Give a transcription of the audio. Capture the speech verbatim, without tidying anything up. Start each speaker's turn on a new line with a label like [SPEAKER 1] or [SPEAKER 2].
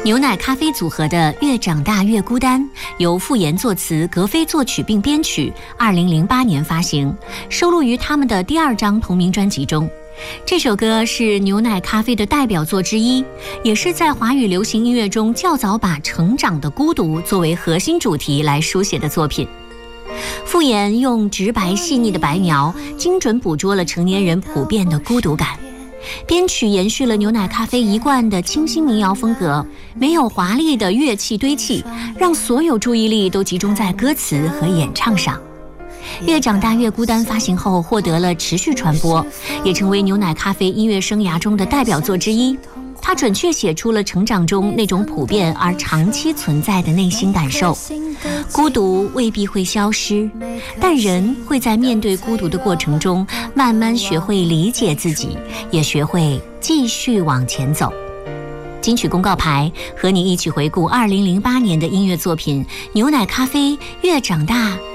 [SPEAKER 1] 牛奶咖啡组合的《越长大越孤单》由傅岩作词，格飞作曲并编曲，二零零八年发行，收录于他们的第二张同名专辑中。这首歌是牛奶咖啡的代表作之一，也是在华语流行音乐中较早把成长的孤独作为核心主题来书写的作品。傅岩用直白细腻的白描，精准捕捉了成年人普遍的孤独感。编曲延续了牛奶咖啡一贯的清新民谣风格，没有华丽的乐器堆砌，让所有注意力都集中在歌词和演唱上。越长大越孤单发行后获得了持续传播，也成为牛奶咖啡音乐生涯中的代表作之一。它准确写出了成长中那种普遍而长期存在的内心感受。孤独未必会消失，但人会在面对孤独的过程中慢慢学会理解自己，也学会继续往前走。金曲公告牌和你一起回顾二零零八年的音乐作品《牛奶咖啡越长大